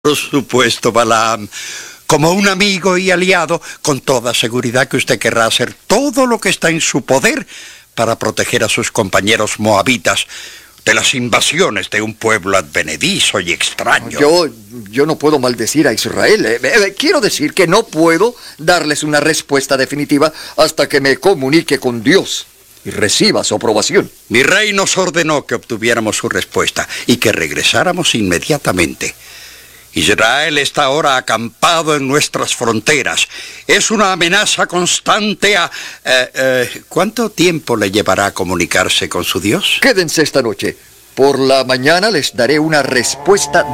Por supuesto, Balaam. Como un amigo y aliado, con toda seguridad que usted querrá hacer todo lo que está en su poder para proteger a sus compañeros moabitas de las invasiones de un pueblo advenedizo y extraño. Yo no puedo maldecir a Israel. Quiero decir que no puedo darles una respuesta definitiva hasta que me comunique con Dios y reciba su aprobación. Mi rey nos ordenó que obtuviéramos su respuesta y que regresáramos inmediatamente. Israel está ahora acampado en nuestras fronteras. Es una amenaza constante a... ¿Cuánto tiempo le llevará a comunicarse con su Dios? Quédense esta noche. Por la mañana les daré una respuesta